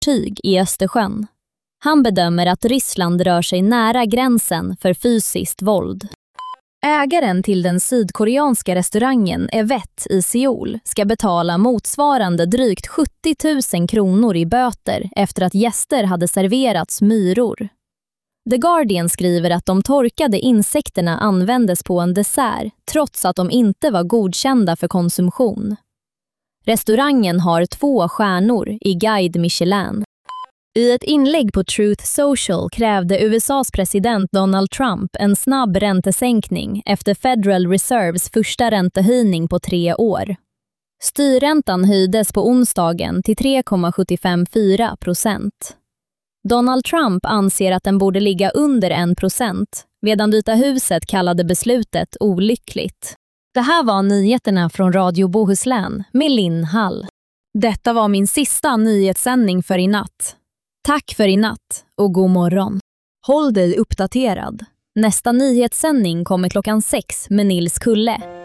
fartyg i Östersjön. Han bedömer att Ryssland rör sig nära gränsen för fysiskt våld. Ägaren till den sydkoreanska restaurangen Evet i Seoul ska betala motsvarande drygt 70 000 kronor i böter efter att gäster hade serverats myror. The Guardian skriver att de torkade insekterna användes på en dessert trots att de inte var godkända för konsumtion. Restaurangen har 2 stjärnor i Guide Michelin. I ett inlägg på Truth Social krävde USAs president Donald Trump en snabb räntesänkning efter Federal Reserves första räntehöjning på 3 år. Styrräntan höjdes på onsdagen till 3,754%. Donald Trump anser att den borde ligga under 1%, medan Vita huset kallade beslutet olyckligt. Det här var nyheterna från Radio Bohuslän med Linn Hall. Detta var min sista nyhetssändning för i natt. Tack för i natt och god morgon. Håll dig uppdaterad. Nästa nyhetssändning kommer klockan 6 med Nils Kulle.